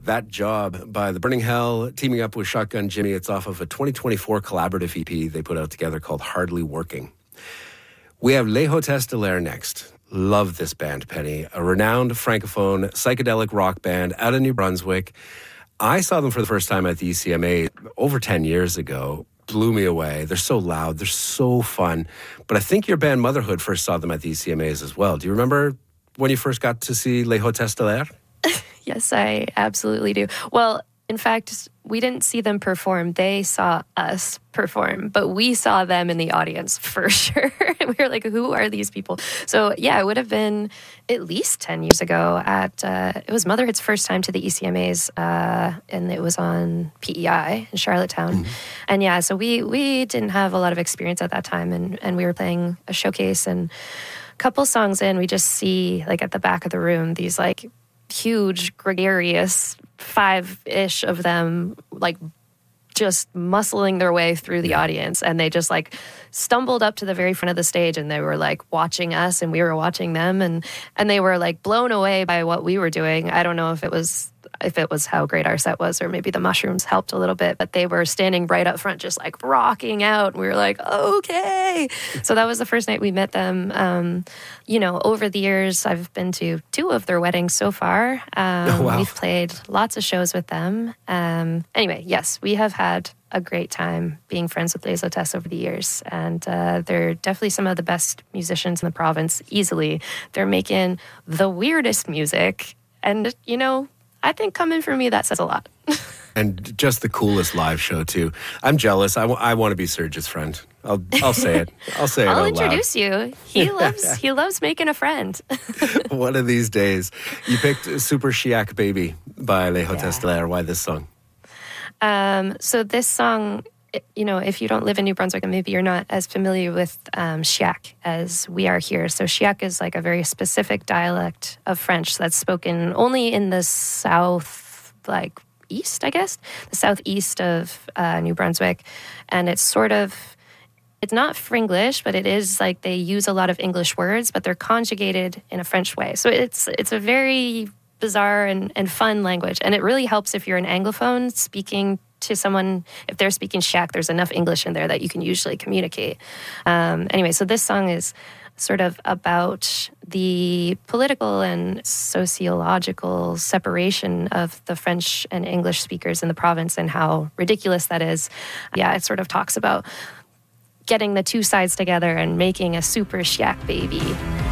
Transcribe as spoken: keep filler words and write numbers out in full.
That Job by The Burning Hell, teaming up with Shotgun Jimmy. It's off of a twenty twenty-four collaborative E P they put out together called Hardly Working. We have Les Hôtesses de l'Air next. Love this band, Penny. A renowned francophone psychedelic rock band out of New Brunswick. I saw them for the first time at the E C M A over ten years ago. Blew me away. They're so loud. They're so fun. But I think your band Motherhood first saw them at the E C M As as well. Do you remember when you first got to see Les Hôtesses de l'Air? Yes, I absolutely do. Well, in fact, we didn't see them perform. They saw us perform, but we saw them in the audience for sure. We were like, who are these people? So yeah, it would have been at least ten years ago at, uh, it was Motherhood's first time to the E C M As, uh, and it was on P E I in Charlottetown. Mm-hmm. And yeah, so we we didn't have a lot of experience at that time, and, and we were playing a showcase, and a couple songs in, we just see like at the back of the room, these like huge, gregarious, five-ish of them, like just muscling their way through the audience. And they just like stumbled up to the very front of the stage, and they were like watching us and we were watching them, and and they were like blown away by what we were doing. I don't know if it was if it was how great our set was, or maybe the mushrooms helped a little bit, but they were standing right up front just like rocking out. And we were like, okay. So that was the first night we met them. Um, you know, over the years, I've been to two of their weddings so far. Um, oh, wow. We've played lots of shows with them. Um, anyway, yes, we have had a great time being friends with Les Hôtesses over the years. And uh, they're definitely some of the best musicians in the province, easily. They're making the weirdest music. And, you know, I think coming from me, that says a lot. And just the coolest live show, too. I'm jealous. I, w- I want to be Serge's friend. I'll I'll say it. I'll say it I'll out introduce loud. you. He loves he loves making a friend. One of these days. You picked Super Chiac Baby by Les Hôtesses Yeah. de l'Air. Why this song? Um, so this song, you know, if you don't live in New Brunswick, and maybe you're not as familiar with um, Chiac as we are here. So Chiac is like a very specific dialect of French that's spoken only in the south, like east, I guess, the southeast of uh, New Brunswick. And it's sort of, it's not Fringlish, but it is like they use a lot of English words, but they're conjugated in a French way. So it's it's a very bizarre and, and fun language. And it really helps if you're an Anglophone speaking to someone. If they're speaking Chiac, there's enough English in there that you can usually communicate. Um, anyway, so this song is sort of about the political and sociological separation of the French and English speakers in the province and how ridiculous that is. Yeah, it sort of talks about getting the two sides together and making a super Chiac baby.